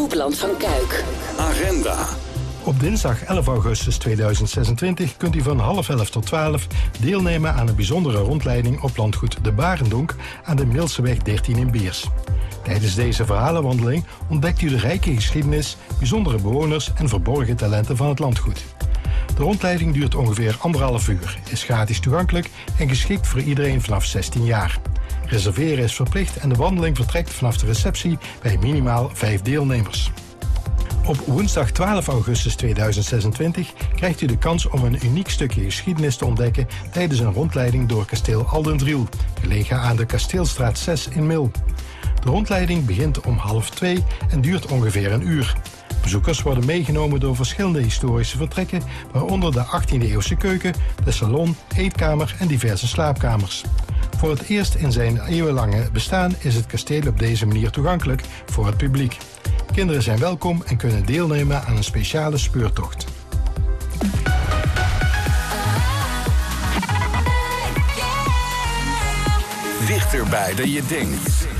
Hoekland van Kuik. Agenda. Op dinsdag 11 augustus 2026 kunt u van 10:30 tot 12 deelnemen aan een bijzondere rondleiding op landgoed De Barendonk aan de Milseweg 13 in Beers. Tijdens deze verhalenwandeling ontdekt u de rijke geschiedenis, bijzondere bewoners en verborgen talenten van het landgoed. De rondleiding duurt ongeveer 1,5 uur, is gratis toegankelijk en geschikt voor iedereen vanaf 16 jaar. Reserveren is verplicht en de wandeling vertrekt vanaf de receptie bij minimaal 5 deelnemers. Op woensdag 12 augustus 2026 krijgt u de kans om een uniek stukje geschiedenis te ontdekken tijdens een rondleiding door kasteel Aldendriel, gelegen aan de Kasteelstraat 6 in Mil. De rondleiding begint om 1:30 en duurt ongeveer 1 uur. Bezoekers worden meegenomen door verschillende historische vertrekken, waaronder de 18e-eeuwse keuken, de salon, eetkamer en diverse slaapkamers. Voor het eerst in zijn eeuwenlange bestaan is het kasteel op deze manier toegankelijk voor het publiek. Kinderen zijn welkom en kunnen deelnemen aan een speciale speurtocht. Dichterbij dan je denkt.